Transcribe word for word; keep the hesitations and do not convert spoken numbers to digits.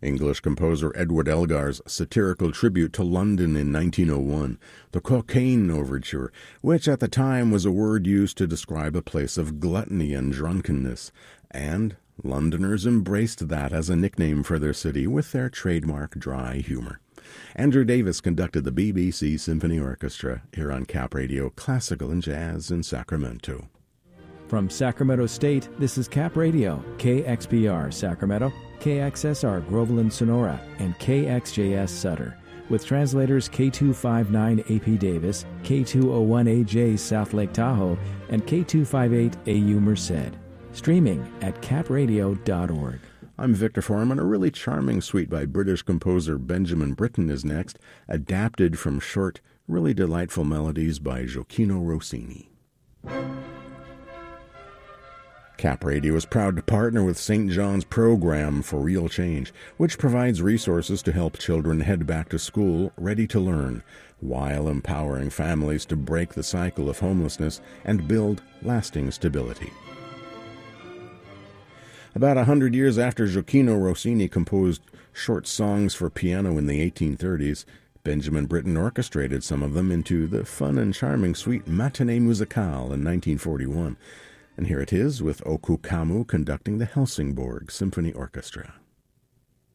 English composer Edward Elgar's satirical tribute to London in nineteen oh one, the Cocaine Overture, which at the time was a word used to describe a place of gluttony and drunkenness, and Londoners embraced that as a nickname for their city with their trademark dry humor. Andrew Davis conducted the B B C Symphony Orchestra here on Cap Radio, Classical and Jazz in Sacramento. From Sacramento State, this is Cap Radio, K X P R Sacramento, K X S R Groveland Sonora, and K X J S Sutter, with translators K two fifty-nine A P Davis, K two oh one A J South Lake Tahoe, and K two fifty-eight A U Merced. Streaming at cap radio dot org. I'm Victor Foreman. A really charming suite by British composer Benjamin Britten is next, adapted from short, really delightful melodies by Gioacchino Rossini. Cap Radio is proud to partner with Saint John's Program for Real Change, which provides resources to help children head back to school ready to learn, while empowering families to break the cycle of homelessness and build lasting stability. About a hundred years after Gioacchino Rossini composed short songs for piano in the eighteen thirties, Benjamin Britten orchestrated some of them into the fun and charming suite Matinée Musicale in nineteen forty-one. And here it is with Oku Kamu conducting the Helsingborg Symphony Orchestra.